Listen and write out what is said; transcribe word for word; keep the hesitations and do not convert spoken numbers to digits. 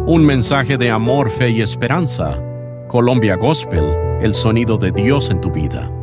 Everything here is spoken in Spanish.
Un mensaje de amor, fe y esperanza. Colombia Gospel, el sonido de Dios en tu vida.